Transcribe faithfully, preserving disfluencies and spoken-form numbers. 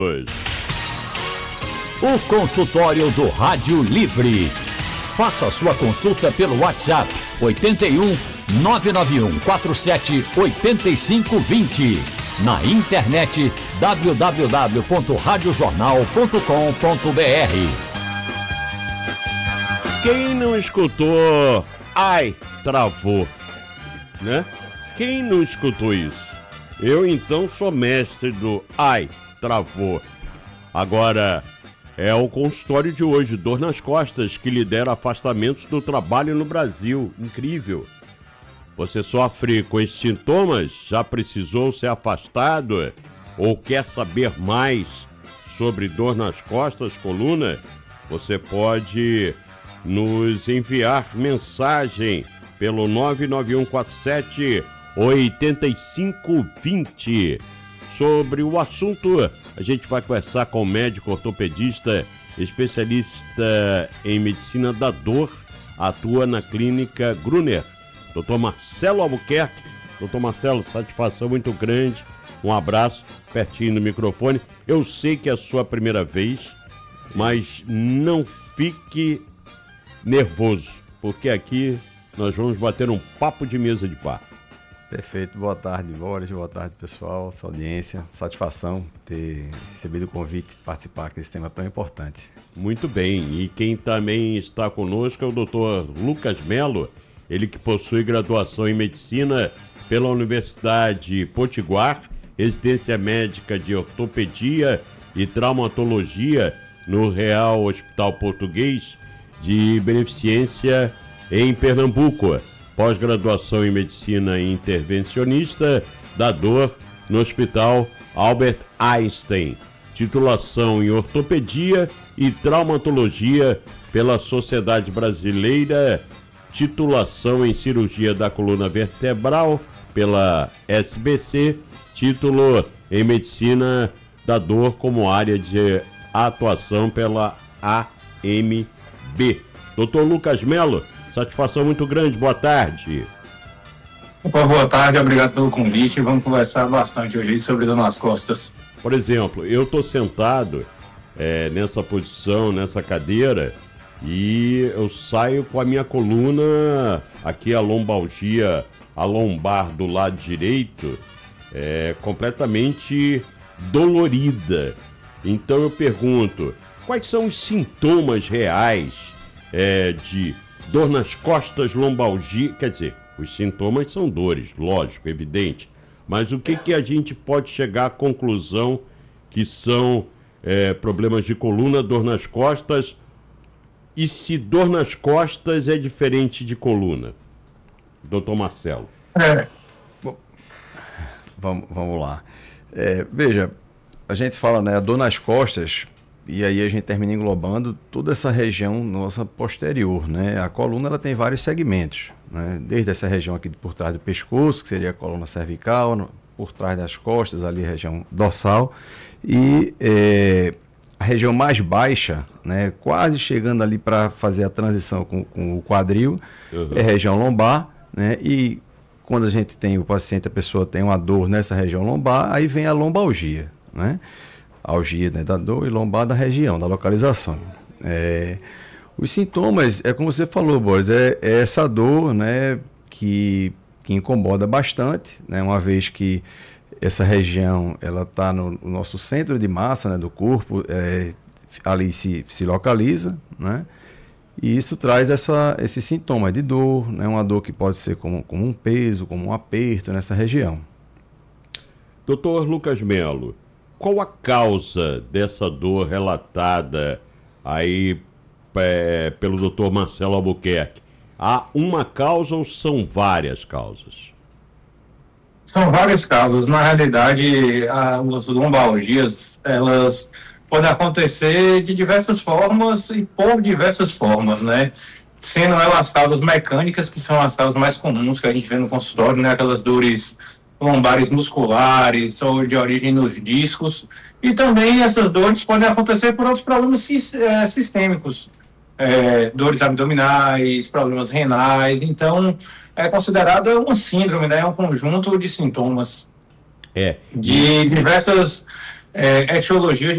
O consultório do Rádio Livre. Faça sua consulta pelo WhatsApp oito um nove nove um quatro sete oito cinco dois zero. Na internet w w w ponto rádio jornal ponto com ponto b r. Quem não escutou Ai, travou, né? Quem não escutou isso? Eu então sou mestre do Ai, travou. Agora, é o consultório de hoje, dor nas costas, que lidera afastamentos do trabalho no Brasil. Incrível. Você sofre com esses sintomas? Já precisou ser afastado? Ou quer saber mais sobre dor nas costas, coluna? Você pode nos enviar mensagem pelo nove nove um quatro sete oito cinco dois zero. Sobre o assunto, a gente vai conversar com o médico ortopedista, especialista em medicina da dor, atua na clínica Gruner, doutor Marcelo Albuquerque. doutor Marcelo, satisfação muito grande, um abraço, pertinho no microfone. Eu sei que é a sua primeira vez, mas não fique nervoso, porque aqui nós vamos bater um papo de mesa de bar. Perfeito, boa tarde, Boris, boa tarde, pessoal, sua audiência, satisfação ter recebido o convite de participar desse tema tão importante. Muito bem, e quem também está conosco é o doutor Lucas Melo, ele que possui graduação em medicina pela Universidade Potiguar, residência médica de ortopedia e traumatologia no Real Hospital Português de Beneficência em Pernambuco. Pós-graduação em medicina intervencionista da dor no Hospital Albert Einstein. Titulação em ortopedia e traumatologia pela Sociedade Brasileira. Titulação em cirurgia da coluna vertebral pela S B C. Título em medicina da dor como área de atuação pela A M B. doutor Lucas Melo, satisfação muito grande, boa tarde. Opa, boa tarde, obrigado pelo convite. Vamos conversar bastante hoje sobre dor nas costas. Por exemplo, eu estou sentado é, nessa posição, nessa cadeira, e eu saio com a minha coluna, aqui a lombalgia, a lombar do lado direito, é, completamente dolorida. Então eu pergunto, quais são os sintomas reais é, de dor nas costas, lombalgia? Quer dizer, os sintomas são dores, lógico, evidente. Mas o que, que a gente pode chegar à conclusão que são é, problemas de coluna, dor nas costas? E se dor nas costas é diferente de coluna? doutor Marcelo. É. Bom, vamos, vamos lá. É, veja, a gente fala, né, a dor nas costas, e aí a gente termina englobando toda essa região nossa posterior, né? A coluna, ela tem vários segmentos, né? Desde essa região aqui por trás do pescoço, que seria a coluna cervical, no, por trás das costas, ali a região dorsal, e é, a região mais baixa, né, quase chegando ali para fazer a transição com, com o quadril, uhum. É a região lombar, né? E quando a gente tem o paciente, a pessoa tem uma dor nessa região lombar, aí vem a lombalgia, né? Algia, né, da dor, e lombar da região, da localização. É, os sintomas, é como você falou, Boris, é, é essa dor, né, que, que incomoda bastante, né, uma vez que essa região ela está no, no nosso centro de massa, né, do corpo, é, ali se, se localiza, né, e isso traz essa, esses sintomas de dor, né, uma dor que pode ser como, como um peso, como um aperto nessa região. doutor Lucas Melo, qual a causa dessa dor relatada aí é, pelo doutor Marcelo Albuquerque? Há uma causa ou são várias causas? São várias causas. Na realidade, as lombalgias, elas podem acontecer de diversas formas e por diversas formas, né? Sendo elas as causas mecânicas, que são as causas mais comuns que a gente vê no consultório, né? Aquelas dores lombares musculares ou de origem nos discos, e também essas dores podem acontecer por outros problemas é, sistêmicos, é, dores abdominais, problemas renais. Então é considerada uma síndrome, né? É um conjunto de sintomas é. de diversas é, etiologias